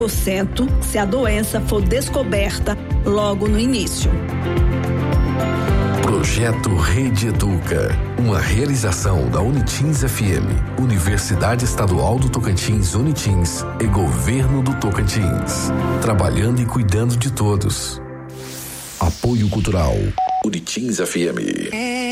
se a doença for descoberta logo no início. Projeto Rede Educa, uma realização da Unitins FM, Universidade Estadual do Tocantins Unitins e Governo do Tocantins, trabalhando e cuidando de todos. Apoio Cultural Unitins FM.